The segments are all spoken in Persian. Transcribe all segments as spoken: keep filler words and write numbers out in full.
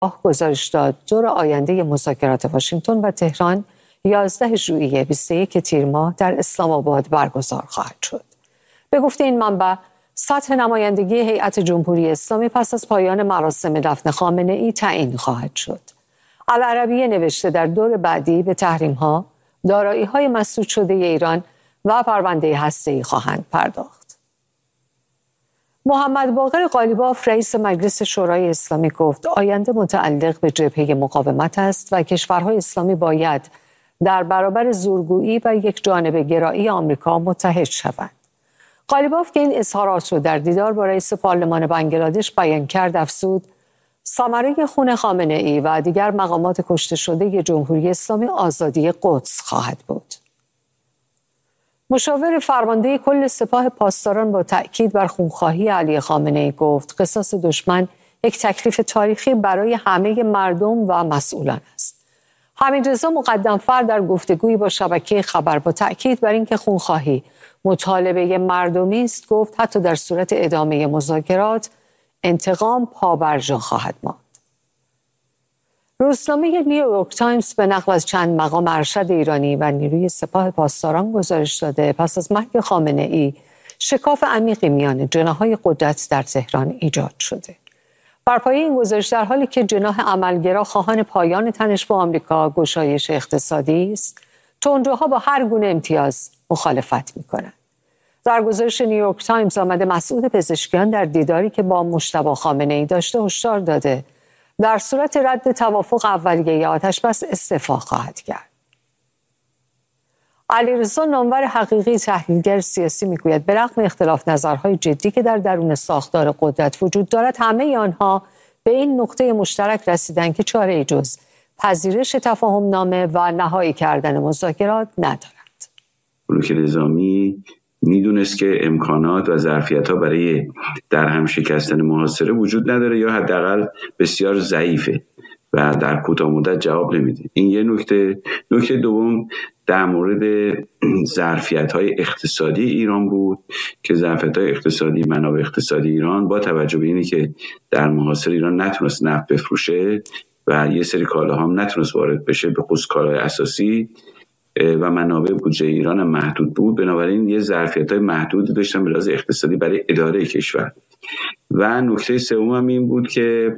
گزارش داد دور آینده مذاکرات واشنگتن و تهران یازده ژوئیه بیست و یک تیر ماه در اسلام آباد برگزار خواهد شد. به گفته این منبع، سطح نمایندگی هیئت جمهوری اسلامی پس از پایان مراسم دفن خامنه‌ای تعیین خواهد شد. العربیه نوشته در دور بعدی به تحریم‌ها، دارایی‌های مسدود شده ایران و پرونده هسته‌ای خواهند پرداخت. محمد باقر قالیباف رئیس مجلس شورای اسلامی گفت آینده متعلق به جبهه مقاومت است و کشورهای اسلامی باید در برابر زورگویی و یک جانبه گرایی آمریکا متحد شوند. قالیباف که این اظهارات را در دیدار با رئیس پارلمان بنگلادش بیان کرد افزود ثمره خون خامنه‌ای و دیگر مقامات کشته شده جمهوری اسلامی آزادی قدس خواهد بود. مشاور فرمانده کل سپاه پاسداران با تأکید بر خونخواهی علی خامنه‌ای گفت قصاص دشمن یک تکلیف تاریخی برای همه مردم و مسئولان است. حمیدرضا مقدم‌فر در گفتگویی با شبکه خبر با تأکید بر اینکه خونخواهی مطالبه مردمی است گفت حتی در صورت ادامه مذاکرات انتقام پابرجا خواهد ماند. روزنامه نیویورک تایمز به نقل از چند مقام ارشد ایرانی و نیروی سپاه پاسداران گزارش داده پس از مرگ خامنه‌ای شکاف عمیقی میان جناح‌های قدرت در تهران ایجاد شده. بر پایه این گزارش در حالی که جناح عملگرا خواهان پایان تنش با آمریکا گشایش اقتصادی است، تندروها با هر گونه امتیاز مخالفت می‌کنند. در گزارش نیویورک تایمز آمده مسعود پزشکیان در دیداری که با مجتبی خامنه‌ای داشته هشدار داده در صورت رد توافق اولیه آتش‌بس استعفا خواهد کرد. علیرضا نامور حقیقی تحلیلگر سیاسی میگوید به رغم اختلاف نظرهای جدی که در درون ساختار قدرت وجود دارد همه آنها به این نقطه مشترک رسیدند که چاره‌ای جز پذیرش تفاهم نامه و نهایی کردن مذاکرات ندارد. بلوک نظامی میدونست که امکانات و ظرفیت‌ها برای در هم شکستن محاصره وجود نداره یا حداقل بسیار ضعیفه و در کوتاه مدت جواب نمیده. این یه نکته. نکته دوم در مورد ظرفیت‌های اقتصادی ایران بود که ظرفیت‌های اقتصادی منابع اقتصادی ایران با توجه به اینی که در محاصره ایران نتونست نفت بفروشه و یه سری کالاها هم نتونست وارد بشه به خصوص کالای اساسی و منابع بودجه ایران هم محدود بود، بنابراین یه ظرفیت‌های محدودی داشتن به لحاظ اقتصادی برای اداره کشور. و نکته سوم هم این بود که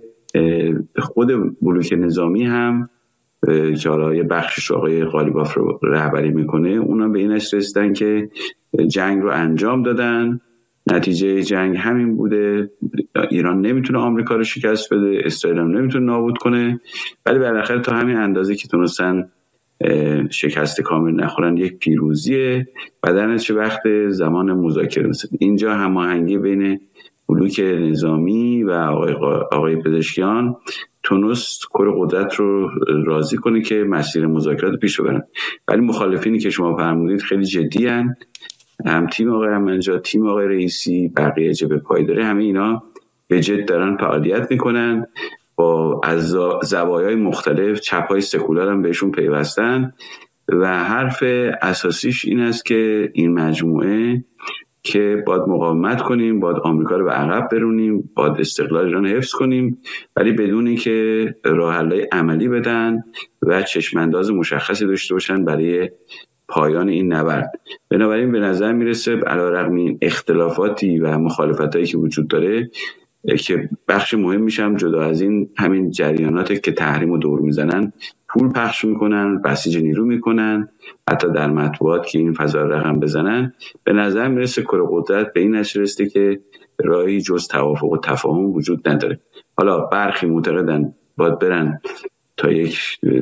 خود بلوک نظامی هم که حالا یه بخشش آقای قالیباف رو رهبری میکنه اونا به این نتیجه رسیدن که جنگ رو انجام دادن، نتیجه جنگ همین بوده، ایران نمیتونه آمریکا رو شکست بده، اسرائیل هم نمیتونه نابود کنه، ولی بالاخره تا همین اندازه که تونستن شکست کامل نخورن یک پیروزیه و در نتیجه وقت زمان مذاکره رسید. اینجا هماهنگی بین بلوک نظامی و آقای, آقای پزشکیان تونست کل قدرت رو راضی کنه که مسیر مذاکرات پیش ببرن، ولی مخالفینی که شما فرمودید خیلی جدی هن. هم تیم آقای رحمت‌نژاد، تیم آقای رئیسی، بقیه جبهه پایداری، همه اینا به جد دارن فعالیت میکنن با از زوایای مختلف. چپ‌های سکولار هم بهشون پیوستن و حرف اساسیش این است که این مجموعه که باید مقاومت کنیم، باید آمریکا رو به عقب برونیم، باید استقلال ایران حفظ کنیم، ولی بدون اینکه راه حل‌های عملی بدن و چشم‌انداز مشخصی داشته باشن برای پایان این نبرد. بنابراین به نظر میرسه علیرغم این اختلافاتی و مخالفتایی که وجود داره که بخش مهم میشم جدا از این همین جریاناتی که تحریم و دور میزنن، پول پخش میکنن، بسیج نیرو میکنن، حتی در مطبوعات که این فضا رقم بزنن، به نظر میرسه کل قدرت به این نتیجه رسیده که راهی جز توافق و تفاهم وجود نداره. حالا برخی معتقدن باید برن تا یک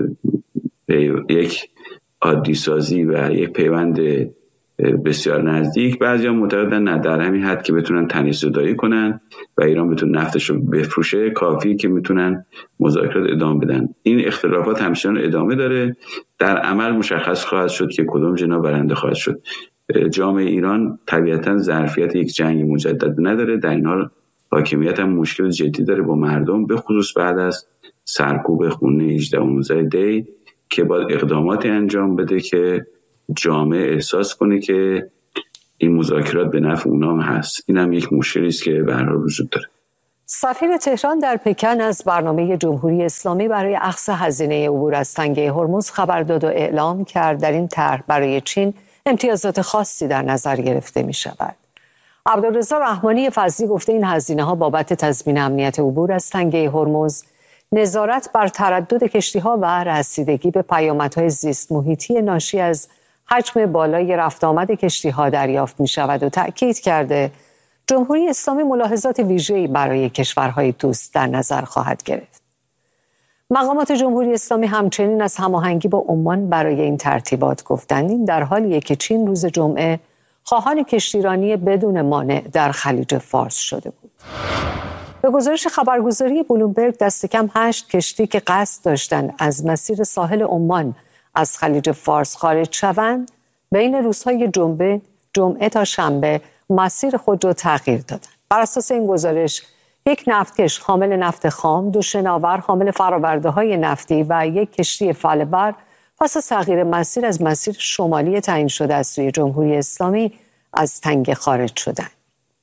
یک عادی سازی و یک پیوند بسیار نزدیک، بعضی هم معتقدن نه، در همین حد که بتونن تنش زدایی کنن و ایران بتونه نفتش رو بفروشه کافی که میتونن مذاکرات ادامه بدن. این اختلافات همچنان ادامه داره، در عمل مشخص خواهد شد که کدوم جناح برنده خواهد شد. جامعه ایران طبیعتا ظرفیت یک جنگ مجدد نداره، در این حال حاکمیت هم مشکل جدی داره با مردم، به خصوص بعد از سرکوب خونه هجده و نوزده دی که باید اقداماتی انجام بده که جامعه احساس کنه که این مذاکرات به نفع اونام هست. این هم یک مشکلی است که به هر حال وجود داره. سفیر تهران در پکن از برنامه جمهوری اسلامی برای اخذ هزینه عبور از تنگه هرمز خبر داد و اعلام کرد در این طرح برای چین امتیازات خاصی در نظر گرفته می شود. عبدالرضا رحمانی فضلی گفته این هزینه ها بابت تضمین امنیت عبور از تنگه هرمز، نظارت بر تردد کشتی‌ها و رسیدگی به پیامدهای زیست محیطی ناشی از حجم بالای رفت آمد کشتی‌ها دریافت می شود و تأکید کرده جمهوری اسلامی ملاحظات ویژه‌ای برای کشورهای دوست در نظر خواهد گرفت. مقامات جمهوری اسلامی همچنین از هماهنگی با عمان برای این ترتیبات گفتند. این در حالیه که چین روز جمعه خواهان کشتیرانی بدون مانع در خلیج فارس شده بود. به گزارش خبرگزاری بلومبرگ دست کم هشت کشتی که قصد داشتند از مسیر ساحل عمان از خلیج فارس خارج شوند بین روزهای جمعه جمعه تا شنبه مسیر خود را تغییر دادند. بر اساس این گزارش یک نفتکش حامل نفت خام، دو شناور حامل فرآورده‌های نفتی و یک کشتی فله‌بر پس از تغییر مسیر از مسیر شمالی تعیین شده از سوی جمهوری اسلامی از تنگه خارج شدند.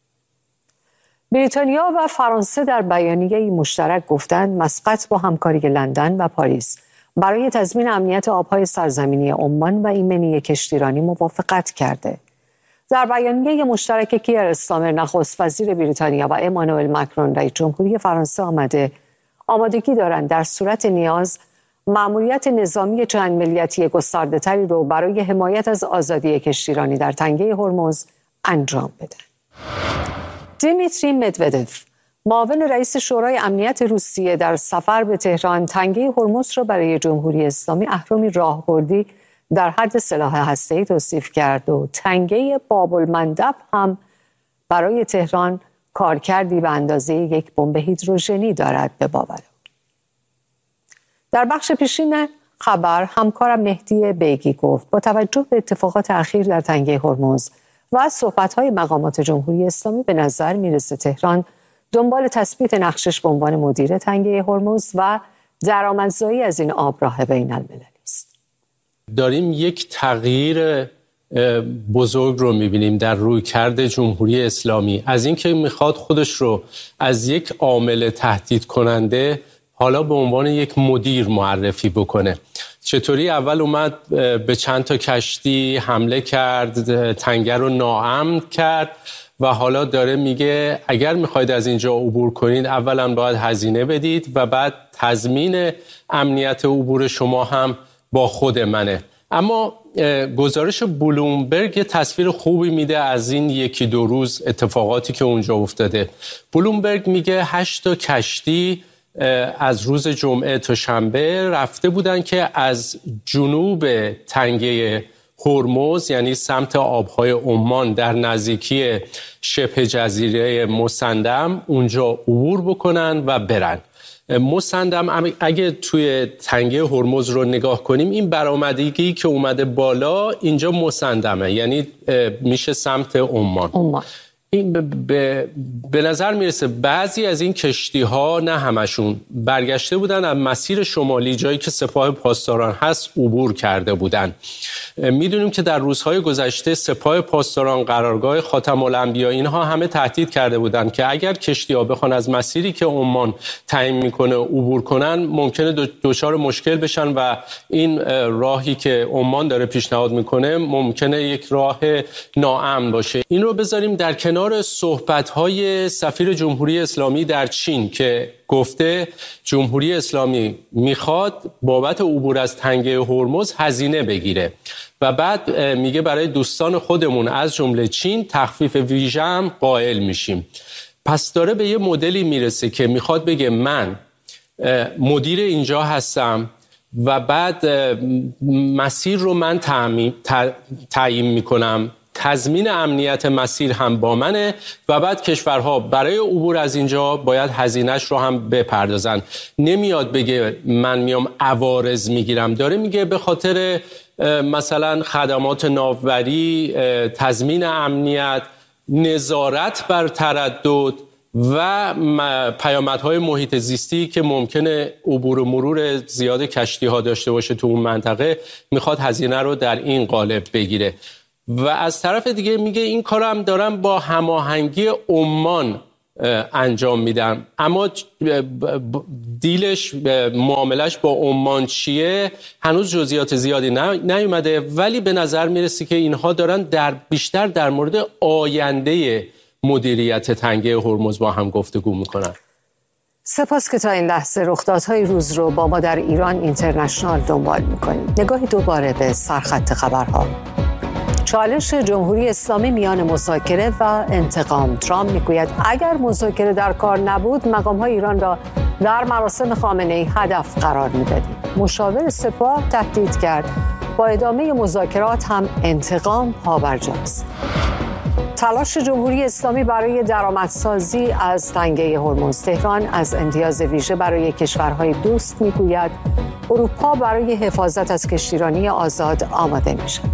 بریتانیا و فرانسه در بیانیه‌ای مشترک گفتند مسقط با همکاری لندن و پاریس برای تضمین امنیت آب‌های سرزمینی عمان و ایمنی کشتیرانی موافقت کرده. در بیانیه مشترک کیر استارمر نخست وزیر بریتانیا و امانوئل مکرون رئیس جمهوری فرانسه آمده آمادگی دارند در صورت نیاز مأموریت نظامی چند ملیتی گسترده‌تری رو برای حمایت از آزادی کشتیرانی در تنگه هرمز انجام بدن. دیمیتری مدودف، معاون رئیس شورای امنیت روسیه در سفر به تهران تنگه هرمز را برای جمهوری اسلامی اهرامی راهبردی در حد سلاح هسته‌ای توصیف کرد و تنگه باب‌المندب هم برای تهران کارکردی به اندازه یک بمب هیدروژنی دارد به باور. در بخش پیشین خبر همکارم مهدی بیگی گفت با توجه به اتفاقات اخیر در تنگه هرمز و صحبت‌های مقامات جمهوری اسلامی به نظر میرسه تهران دنبال تثبیت نقشش به عنوان مدیر تنگه هرمز و درآمدزایی از این آبراه بین‌المللی است. داریم یک تغییر بزرگ رو می‌بینیم در رویکرد جمهوری اسلامی، از اینکه میخواد خودش رو از یک عامل تهدید کننده حالا به عنوان یک مدیر معرفی بکنه. چطوری اول اومد به چند تا کشتی حمله کرد، تنگه رو ناامن کرد و حالا داره میگه اگر میخواید از اینجا عبور کنید اولا باید هزینه بدید و بعد تضمین امنیت عبور شما هم با خود منه. اما گزارش بلومبرگ یه تصویر خوبی میده از این یکی دو روز اتفاقاتی که اونجا افتاده. بلومبرگ میگه هشت تا کشتی از روز جمعه تا شنبه رفته بودن که از جنوب تنگه هرمز یعنی سمت آبهای عمان در نزدیکی شبه جزیره مسندم اونجا عبور بکنن و برن. مسندم اگه توی تنگه هرمز رو نگاه کنیم این برآمدگی که اومده بالا اینجا مسندمه، یعنی میشه سمت عمان. عمان. این به, به نظر میرسه بعضی از این کشتی ها نه همشون برگشته بودن از مسیر شمالی جایی که سپاه پاسداران هست عبور کرده بودن. میدونیم که در روزهای گذشته سپاه پاسداران، قرارگاه خاتم الانبیا اینها همه تهدید کرده بودن که اگر کشتی ها بخوان از مسیری که عمان تعیین میکنه عبور کنن ممکنه دچار مشکل بشن و این راهی که عمان داره پیشنهاد میکنه ممکنه یک راه ناامن باشه. این رو بذاریم در کنار کنار صحبت‌های سفیر جمهوری اسلامی در چین که گفته جمهوری اسلامی میخواد بابت عبور از تنگه هرمز هزینه بگیره و بعد میگه برای دوستان خودمون از جمله چین تخفیف ویژه هم قائل میشیم. پس داره به یه مدلی میرسه که میخواد بگه من مدیر اینجا هستم و بعد مسیر رو من تعیین میکنم، تضمین امنیت مسیر هم با منه و بعد کشورها برای عبور از اینجا باید هزینه‌اش رو هم بپردازن. نمیاد بگه من میام عوارض میگیرم، داره میگه به خاطر مثلا خدمات ناوبری، تضمین امنیت، نظارت بر تردد و پیامدهای محیط زیستی که ممکنه عبور و مرور زیاد کشتی ها داشته باشه تو اون منطقه، میخواد هزینه رو در این قالب بگیره. و از طرف دیگه میگه این کارو هم دارم با هماهنگی عمان انجام میدن. اما دیلش معاملش با عمان چیه هنوز جزئیات زیادی نیومده، ولی به نظر میرسه که اینها دارن در بیشتر در مورد آینده مدیریت تنگه هرمز با هم گفتگو میکنن. سپاس که تا این لحظه رخدادهای روز رو با ما در ایران اینترنشنال دنبال میکنیم. نگاهی دوباره به سرخط خبرها. چالش جمهوری اسلامی میان مذاکره و انتقام. ترامپ میگوید اگر مذاکره در کار نبود مقام‌های ایران را در مراسم خامنه‌ای هدف قرار میدادیم. مشاور سپاه تهدید کرد با ادامه مذاکرات هم انتقام پابرجاست. تلاش جمهوری اسلامی برای درآمدسازی از تنگه هرمز. تهران از امتیاز ویژه برای کشورهای دوست میگوید اروپا برای حفاظت از کشتیرانی آزاد آماده میشود.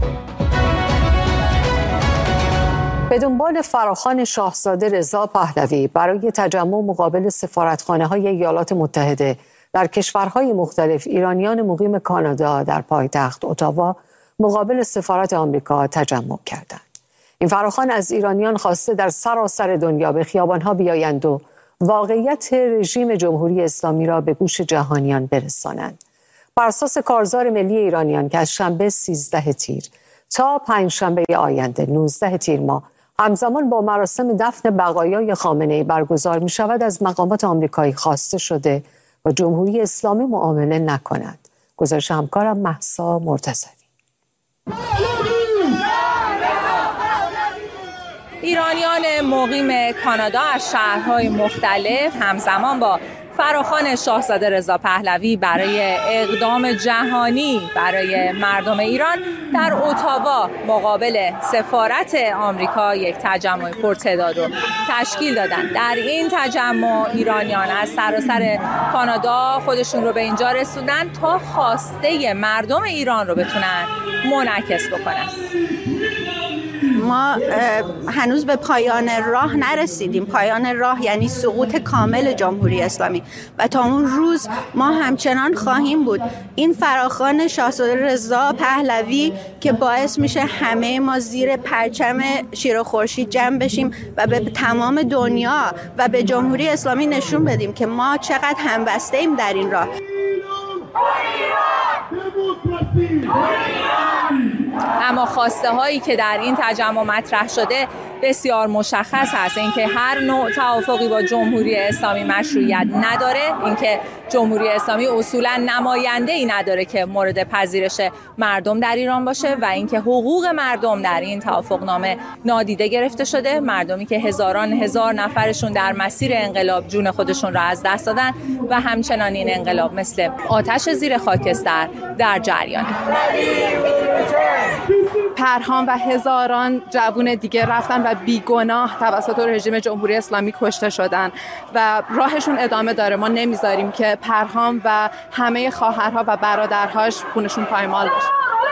به دنبال فراخوان شاهزاده رضا پهلوی برای تجمع مقابل سفارتخانه‌های ایالات متحده در کشورهای مختلف، ایرانیان مقیم کانادا در پایتخت اتاوا مقابل سفارت آمریکا تجمع کردند. این فراخوان از ایرانیان خواسته در سراسر دنیا به خیابان‌ها بیایند و واقعیت رژیم جمهوری اسلامی را به گوش جهانیان برسانند. بر اساس کارزار ملی ایرانیان که از شنبه سیزده تیر تا پنجشنبه آینده نوزده تیر ماه همزمان با مراسم دفن بقایای خامنه‌ای برگزار می شود، از مقامات آمریکایی خواسته شده و جمهوری اسلامی معامله نکند. گزارش همکارم مهسا مرتضوی. ایرانیان مقیم کانادا از شهرهای مختلف همزمان با فراخوان شاهزاده رضا پهلوی برای اقدام جهانی برای مردم ایران در اتاوا مقابل سفارت آمریکا یک تجمع پرتعداد رو تشکیل دادند. در این تجمع ایرانیان از سراسر کانادا خودشون رو به اینجا رسوندن تا خواسته مردم ایران رو بتونن منعکس بکنن. ما هنوز به پایان راه نرسیدیم. پایان راه یعنی سقوط کامل جمهوری اسلامی و تا اون روز ما همچنان خواهیم بود. این فراخوان شاهزاده رضا پهلوی که باعث میشه همه ما زیر پرچم شیر و خورشید جمع بشیم و به تمام دنیا و به جمهوری اسلامی نشون بدیم که ما چقدر همبسته ایم در این راه. اما خواسته هایی که در این تجمع مطرح شده بسیار مشخص هست. اینکه هر نوع توافقی با جمهوری اسلامی مشروعیت نداره، اینکه جمهوری اسلامی اصولا نماینده ای نداره که مورد پذیرش مردم در ایران باشه و اینکه حقوق مردم در این توافقنامه نادیده گرفته شده. مردمی که هزاران هزار نفرشون در مسیر انقلاب جون خودشون را از دست دادن و همچنان این انقلاب مثل آتش زیر خاکستر در جریانه. پرهام و هزاران جوان دیگه رفتن و بیگناه توسط رژیم جمهوری اسلامی کشته شدن و راهشون ادامه داره. ما نمیذاریم که پرهام و همه خواهرها و برادرهاش خونشون پایمال بشه.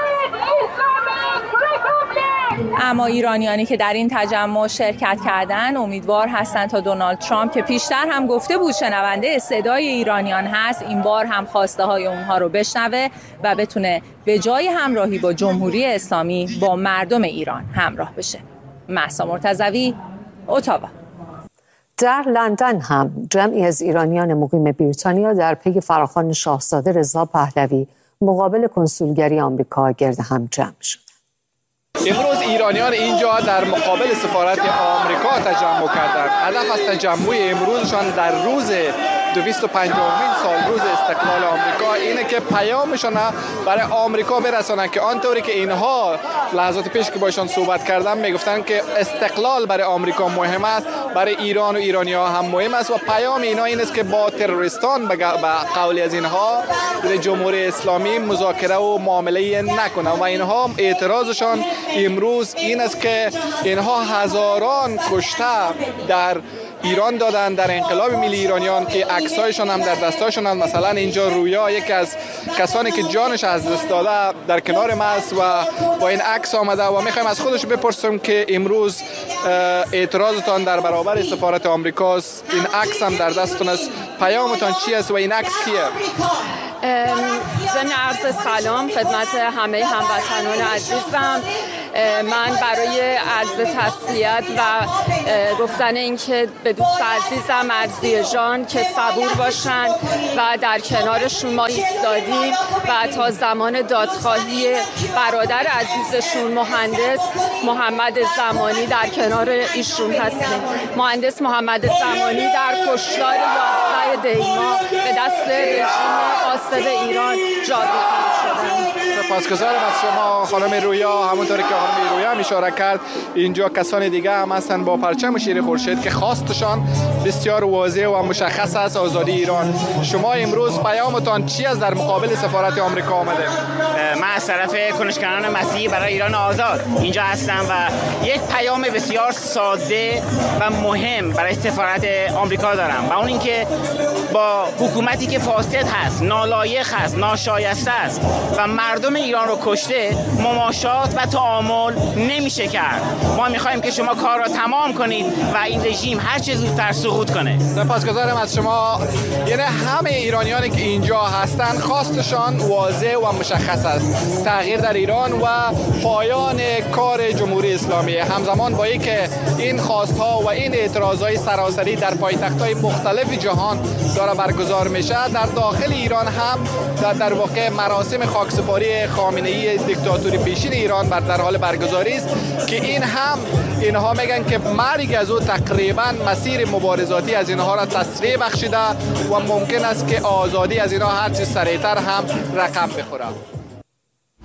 اما ایرانیانی که در این تجمع شرکت کردن امیدوار هستند تا دونالد ترامپ که پیشتر هم گفته بود شنونده صدای ایرانیان هست، این بار هم خواسته های اونها رو بشنوه و بتونه به جای همراهی با جمهوری اسلامی با مردم ایران همراه بشه. مهسا مرتضوی، اتاوا. در لندن هم جمعی از ایرانیان مقیم بریتانیا در پی فراخوان شاهزاده رضا پهلوی مقابل کنسولگری آمریکا گرد هم جمع شد. امروز ایرانیان اینجا در مقابل سفارت آمریکا تجمع کردند. هدف از تجمع امروزشان در روز دویست و پنجاهمین سال روز استقلال آمریکا اینه که پیامشون برای آمریکا برسونن که آنطوری که اینها لحظات پیش که باشون صحبت کردن میگفتن که استقلال برای آمریکا مهم است، برای ایران و ایرانی‌ها هم مهم است و پیام اینا این است که با تروریستان به قول از اینها جمهوری اسلامی مذاکره و معامله نکنه و اینها اعتراضشان امروز این است که اینها هزاران کشته در ایران دادن در انقلاب ملی ایرانیان که عکسایشون هم در دستاشون هم. مثلا اینجا رویا یکی از کسانی که جانش از دست داده در کنار ما است و با این عکس آمده و میخوایم از خودش بپرسیم که امروز اعتراضتان در برابر سفارت آمریکاست، این عکس هم در دستتون است، پیامتان چی است و این عکس کیه؟ ضمن عرض سلام خدمت همه هموطنان عزیزم. من برای عرض تسلیت و گفتن اینکه به دوست عزیزم مرضیه جان که صبور باشن و در کنارشون ما ایستادیم و تا زمان دادخواهی برادر عزیزشون مهندس محمد زمانی در کنار ایشون هستیم. مهندس محمد زمانی در کشتار یازده دی ماه به دست رژیم غاصب ایران جاودان شدند. سپاسگزارم از شما خانم رویا. همونطوری که خانم رویا هم اشاره کرد اینجا کسان دیگه هم هستن با پرچم شیر خورشید که خواستشان بسیار واضح و مشخص است، آزادی ایران. شما امروز پیامتان چی است در مقابل سفارت آمریکا آمده؟ من از طرف کنشگران مسیحی برای ایران آزاد اینجا هستم و یک پیام بسیار ساده و مهم برای سفارت آمریکا دارم و اون اینکه با حکومتی که فاسد هست، نالایق هست، ناشایسته است و مردم ایران رو کشته مماشات و تعامل نمیشه کرد. ما میخوایم که شما کار را تمام کنید و این رژیم هر چه زودتر سقوط کنه. سپاسگزارم از شما. یعنی همه ایرانیانی که اینجا هستن خواستشان واضح و مشخص است، تغییر در ایران و پایان کار جمهوری اسلامی. همزمان با اینکه این خواستها و این اعتراضهای سراسری در پایتخت‌های مختلف جهان داره برگزار میشه، در داخل ایران هم در, در واقع مراسم خاکسپاری خامنه‌ای دیکتاتوری پیشین ایران بر در حال برگزاری است که این هم اینها میگن که مرگ از او تقریبا مسیر مبارزاتی از اینها را تسریع بخشیده و ممکن است که آزادی از اینها هر چه سریعتر هم رقم بخوره.